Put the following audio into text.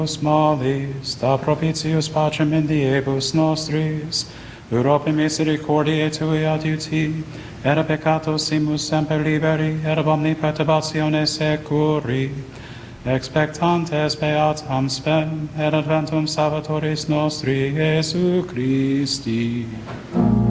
Malis, da propitius pacem in diebus nostris, Europe misericordiae tui adiuti, et a peccatosimus semper liberi, et ab omni perturbatione securi, expectantes beatam spem, et adventum Salvatoris nostri, Iesu Christi.